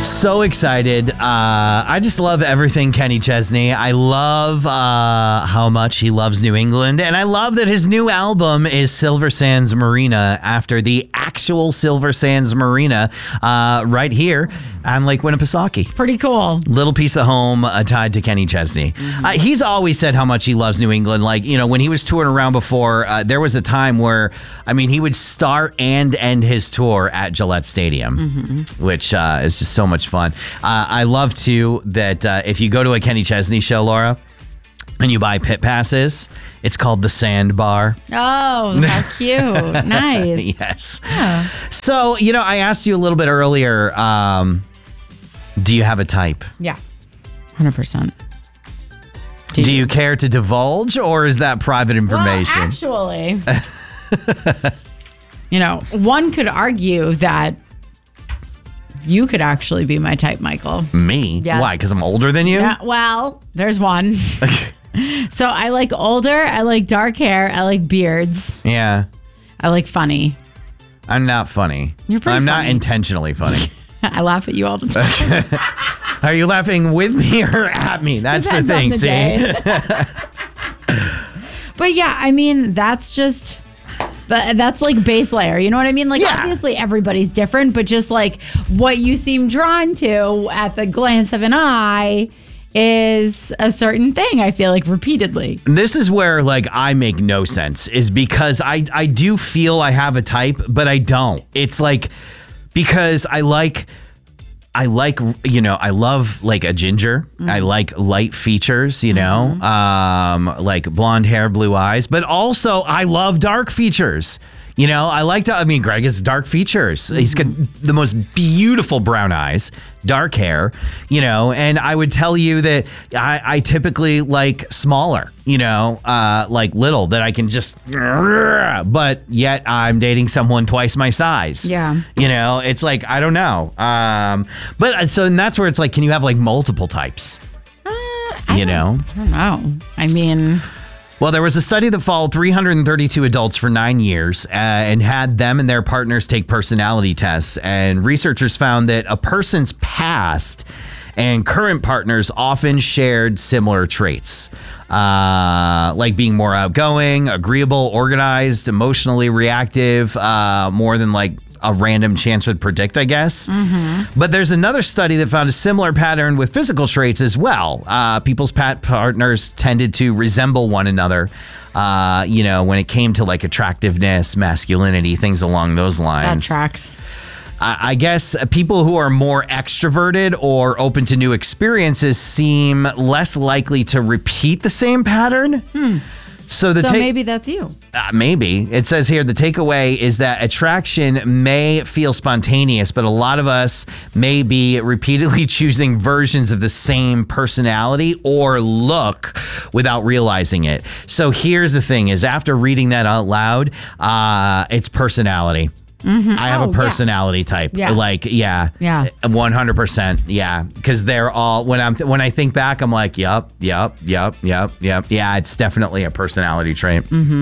So excited. I just love everything Kenny Chesney. I love how much he loves New England. And I love that his new album is Silver Sands Marina after the actual Silver Sands Marina right here on Lake Winnipesaukee. Pretty cool. Little piece of home tied to Kenny Chesney. He's always said how much he loves New England. Like, you know, when he was touring around before, there was a time where, I mean, he would start and end his tour at Gillette Stadium, which is just so much fun. I love, too, that if you go to a Kenny Chesney show, Laura, and you buy pit passes, it's called the Sandbar. Oh, how cute. Nice. Yes. Yeah. So, you know, I asked you a little bit earlier, do you have a type? Yeah. 100%. Do you care to divulge, or is that private information? Well, actually, you know, one could argue that you could actually be my type, Michael. Me? Yes. Why? Because I'm older than you? Yeah, well, there's one. So I like older, I like dark hair, I like beards, Yeah. I like funny. I'm not funny. You're pretty I'm not funny. intentionally funny. I laugh at you all the time. Are you laughing with me or at me? That's the Depends thing, on the see? day. But yeah, I mean, that's like base layer. You know what I mean? Like, Yeah. obviously everybody's different, but just like what you seem drawn to at the glance of an eye is a certain thing, I feel like, repeatedly. This is where, like, I make no sense, is because I do feel I have a type, but I don't. It's like, because I like, you know, I love like a ginger. I like light features, you know, like blonde hair, blue eyes, but also I love dark features. You know, Greg has dark features. He's got the most beautiful brown eyes, dark hair, you know, and I would tell you that I typically like smaller, you know, like little, that I can just, but yet I'm dating someone twice my size. Yeah. You know, it's like, I don't know. And that's where it's like, can you have like multiple types? I You know? don't know. I mean, Well, there was a study that followed 332 adults for 9 years and had them and their partners take personality tests. And researchers found that a person's past and current partners often shared similar traits, like being more outgoing, agreeable, organized, emotionally reactive, more than like a random chance would predict, I guess. But there's another study that found a similar pattern with physical traits as well. People's partners tended to resemble one another, you know, when it came to like attractiveness, masculinity, things along those that lines. tracks. I guess people who are more extroverted or open to new experiences seem less likely to repeat the same pattern. So Maybe that's you. Maybe. It says here the takeaway is that attraction may feel spontaneous, but a lot of us may be repeatedly choosing versions of the same personality or look without realizing it. So here's the thing is after reading that out loud, it's personality. I have a personality type. Yeah. Like, yeah. 100%. Yeah. Because they're all, when I think back, I'm like, yep. Yeah, it's definitely a personality trait.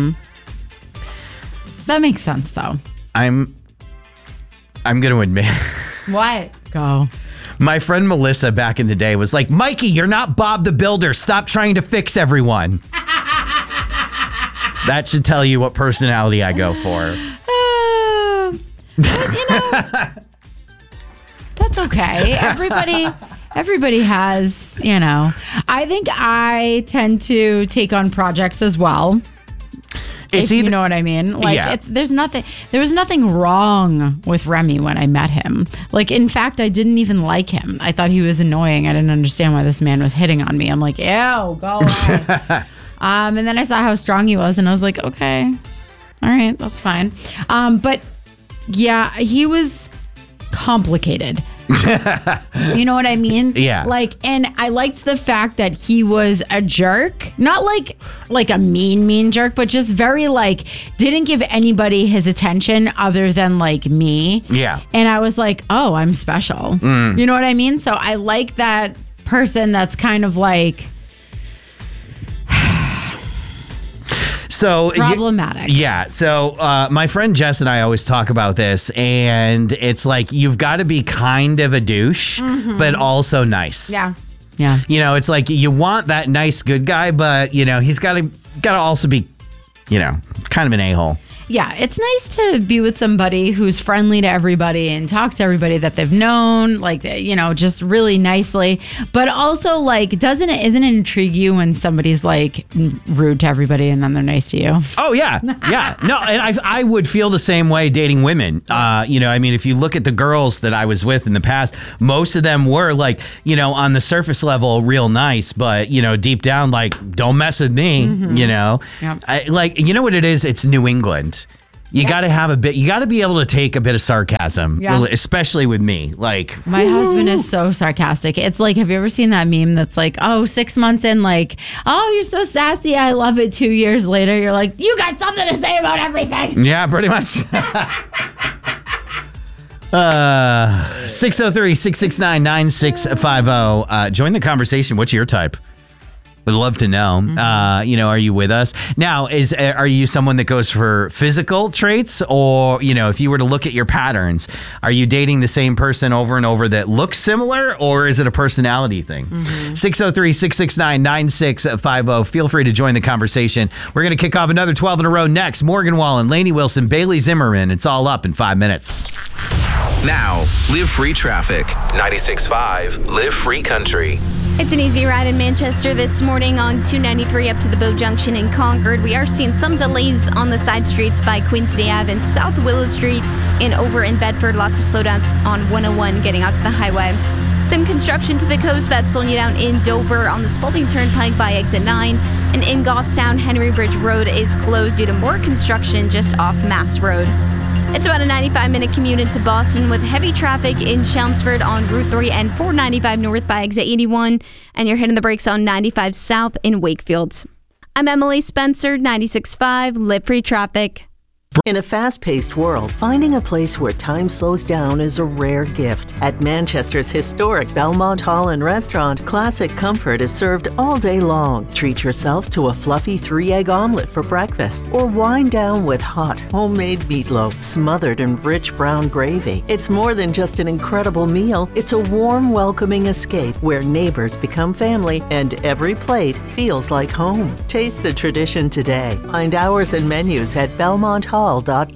That makes sense, though. I'm going to admit. What? Go. My friend Melissa back in the day was like, Mikey, you're not Bob the Builder. Stop trying to fix everyone. That should tell you what personality I go for. You know, that's okay. Everybody has, you know. I think I tend to take on projects as well. If you know what I mean. Like, Yeah. there was nothing wrong with Remy when I met him. Like, in fact, I didn't even like him. I thought he was annoying. I didn't understand why this man was hitting on me. I'm like, ew, go away. And then I saw how strong he was, and I was like, okay, all right, that's fine. But yeah, he was complicated. You know what I mean? Yeah. Like, and I liked the fact that he was a jerk. Not like a mean jerk, but just very like, didn't give anybody his attention other than like me. Yeah. And I was like, oh, I'm special. You know what I mean? So I like that person that's kind of like, So problematic. Yeah. So my friend Jess and I always talk about this, and it's like you've got to be kind of a douche, but also nice. Yeah. You know, it's like you want that nice good guy, but you know he's got to also be, you know, kind of an a-hole. Yeah, it's nice to be with somebody who's friendly to everybody and talks to everybody that they've known, like, you know, just really nicely. But also, like, isn't it intrigue you when somebody's like rude to everybody and then they're nice to you? Oh yeah, yeah. No, and I would feel the same way dating women. You know, I mean, if you look at the girls that I was with in the past, most of them were like, you know, on the surface level, real nice, but you know, deep down, like, don't mess with me. You know, like, you know what it is? It's New England. You got to have a bit. You got to be able to take a bit of sarcasm, especially with me. Like, my husband is so sarcastic. It's like, have you ever seen that meme that's like, oh, 6 months in, like, oh, you're so sassy, I love it. 2 years later, you're like, you got something to say about everything. Yeah, pretty much. 603-669-9650. Join the conversation. What's your type? Would love to know. You know, are you with us now? Are you someone that goes for physical traits, or you know, if you were to look at your patterns, are you dating the same person over and over that looks similar, or is it a personality thing? 603-669-9650. Feel free to join the conversation. We're going to kick off another 12 in a row next. Morgan Wallen, Lainey Wilson, Bailey Zimmerman. It's all up in 5 minutes. Now, Live Free Traffic. 96.5 Live Free Country. It's an easy ride in Manchester this morning on 293 up to the Bow Junction in Concord. We are seeing some delays on the side streets by Queen City Ave and South Willow Street, and over in Bedford. Lots of slowdowns on 101 getting out to the highway. Some construction to the coast that's slowing you down in Dover on the Spalding Turnpike by exit 9. And in Goffstown, Henry Bridge Road is closed due to more construction just off Mass Road. It's about a 95-minute commute into Boston with heavy traffic in Chelmsford on Route 3 and 495 north by exit 81. And you're hitting the brakes on 95 south in Wakefield. I'm Emily Spencer, 96.5 Live Free Traffic. In a fast-paced world, finding a place where time slows down is a rare gift. At Manchester's historic Belmont Hall and Restaurant, classic comfort is served all day long. Treat yourself to a fluffy 3-egg omelet for breakfast, or wind down with hot, homemade meatloaf smothered in rich brown gravy. It's more than just an incredible meal. It's a warm, welcoming escape where neighbors become family and every plate feels like home. Taste the tradition today. Find hours and menus at BelmontHall.net.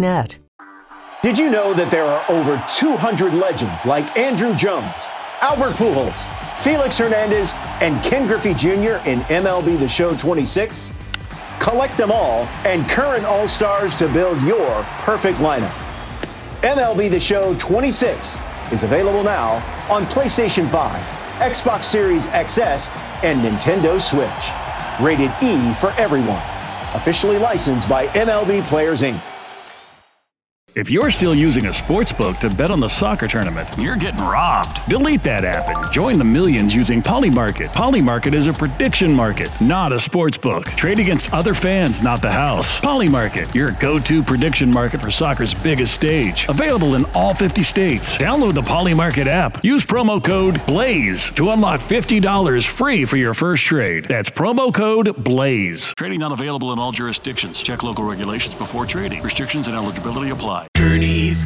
Did you know that there are over 200 legends like Andrew Jones, Albert Pujols, Felix Hernandez, and Ken Griffey Jr. in MLB The Show 26? Collect them all and current All-Stars to build your perfect lineup. MLB The Show 26 is available now on PlayStation 5, Xbox Series XS, and Nintendo Switch. Rated E for everyone. Officially licensed by MLB Players, Inc. If you're still using a sportsbook to bet on the soccer tournament, you're getting robbed. Delete that app and join the millions using Polymarket. Polymarket is a prediction market, not a sportsbook. Trade against other fans, not the house. Polymarket, your go-to prediction market for soccer's biggest stage. Available in all 50 states. Download the Polymarket app. Use promo code BLAZE to unlock $50 free for your first trade. That's promo code BLAZE. Trading not available in all jurisdictions. Check local regulations before trading. Restrictions and eligibility apply. Gurney's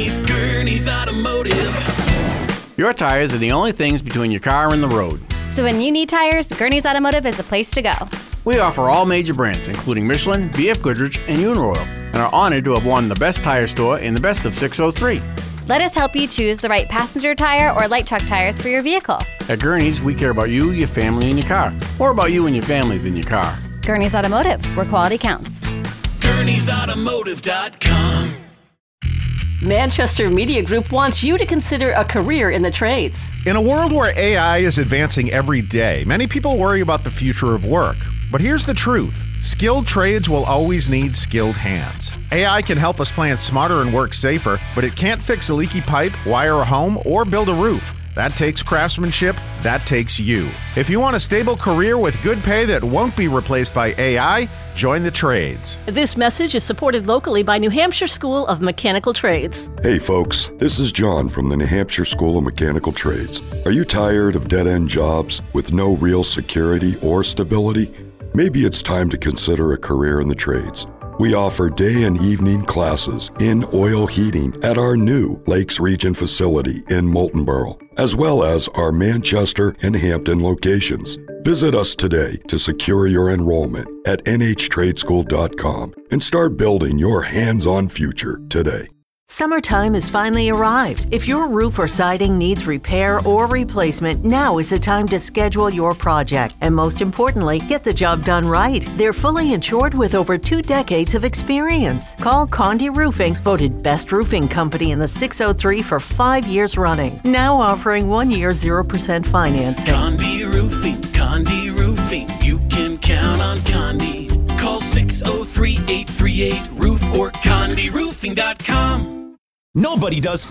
Automotive. Your tires are the only things between your car and the road. So when you need tires, Gurney's Automotive is the place to go. We offer all major brands, including Michelin, BF Goodrich, and Uniroyal, and are honored to have won the Best Tire Store in the Best of 603. Let us help you choose the right passenger tire or light truck tires for your vehicle. At Gurney's, we care about you, your family, and your car. More about you and your family than your car. Gurney's Automotive, where quality counts. Gurney'sAutomotive.com. Manchester Media Group wants you to consider a career in the trades. In a world where AI is advancing every day, many people worry about the future of work. But here's the truth. Skilled trades will always need skilled hands. AI can help us plan smarter and work safer, but it can't fix a leaky pipe, wire a home, or build a roof. That takes craftsmanship. That takes you. If you want a stable career with good pay that won't be replaced by AI, join the trades. This message is supported locally by New Hampshire School of Mechanical Trades. Hey folks, this is John from the New Hampshire School of Mechanical Trades. Are you tired of dead-end jobs with no real security or stability? Maybe it's time to consider a career in the trades. We offer day and evening classes in oil heating at our new Lakes Region facility in Moultonboro, as well as our Manchester and Hampton locations. Visit us today to secure your enrollment at nhtradeschool.com and start building your hands-on future today. Summertime has finally arrived. If your roof or siding needs repair or replacement, now is the time to schedule your project. And most importantly, get the job done right. They're fully insured with over 2 decades of experience. Call Condé Roofing, voted best roofing company in the 603 for 5 years running. Now offering 1 year 0% financing. Condé Roofing, Condé Roofing. You can count on Condé. Call 603-838-ROOF or CondéRoofing.com. Nobody does